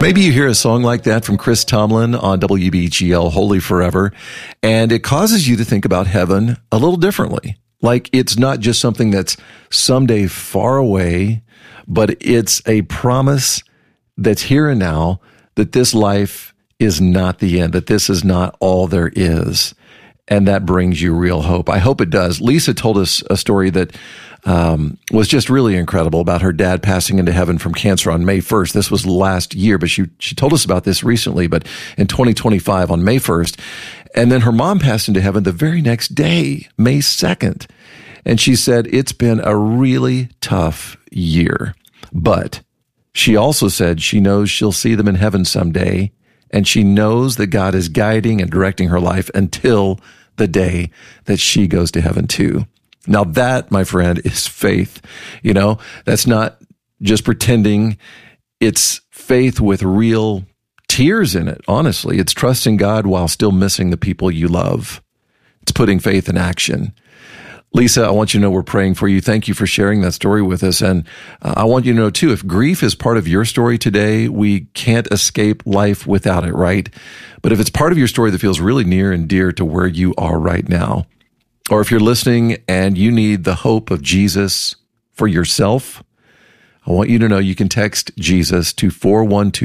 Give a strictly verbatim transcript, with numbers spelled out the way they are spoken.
Maybe you hear a song like that from Chris Tomlin on W B G L, Holy Forever, and it causes you to think about heaven a little differently. Like it's not just something that's someday far away, but it's a promise that's here and now, that this life is not the end, that this is not all there is. And that brings you real hope. I hope it does. Lisa told us a story that um, was just really incredible about her dad passing into heaven from cancer on May first. This was last year, but she she told us about this recently, but in twenty twenty-five on May first. And then her mom passed into heaven the very next day, May second. And she said, it's been a really tough year. But she also said she knows she'll see them in heaven someday. And she knows that God is guiding and directing her life until the day that she goes to heaven too. Now that, my friend, is faith. You know, that's not just pretending. It's faith with real tears in it. Honestly, it's trusting God while still missing the people you love. It's putting faith in action. Lisa, I want you to know we're praying for you. Thank you for sharing that story with us. And uh, I want you to know, too, if grief is part of your story today, we can't escape life without it, right? But if it's part of your story that feels really near and dear to where you are right now, or if you're listening and you need the hope of Jesus for yourself, I want you to know you can text Jesus to four one two